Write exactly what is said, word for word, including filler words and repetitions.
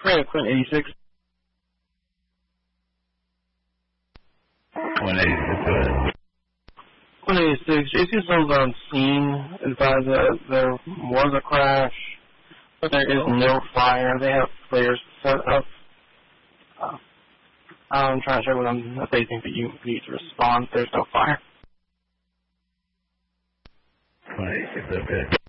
Frank, Quinn eighty-six. one eighty-six, go ahead. one eighty-six, J C So's on scene, advised that there was a crash, but there is no fire. They have flares set up. Uh, I'm trying to check with them if they think that you need to respond. There's no fire. one eighty-six, okay.